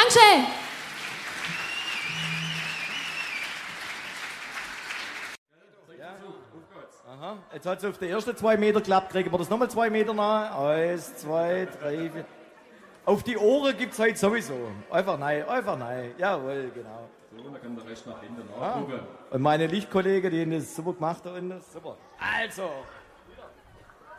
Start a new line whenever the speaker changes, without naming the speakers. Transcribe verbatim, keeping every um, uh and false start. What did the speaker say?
Dankeschön.
Aha, jetzt hat es auf die ersten zwei Meter geklappt. Kriegen wir das nochmal zwei Meter nach? Eins, zwei, drei, vier. Auf die Ohren gibt es heute sowieso. Einfach nein, einfach nein. Jawohl, genau.
So, dann kann der Rest nach hinten
Ah.
nachgucken.
Und meine Lichtkollegen, die haben das super gemacht da unten. Super. Also.